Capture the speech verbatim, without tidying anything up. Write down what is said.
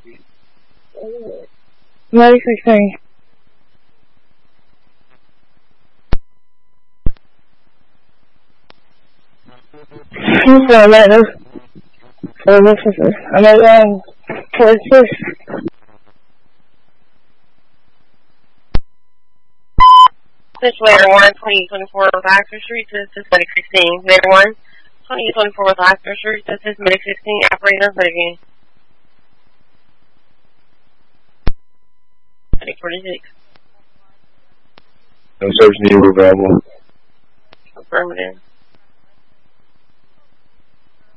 Medic sixteen. He's uh, right there. So this is, I know, um, towards this. This is Layer one, twenty twenty-four with Actor Street. This is Medic sixteen. Layer one, twenty twenty-four with Actor Street. This is Medic sixteen. Operator, Medic. Medic forty-six. No service needed, available. Affirmative.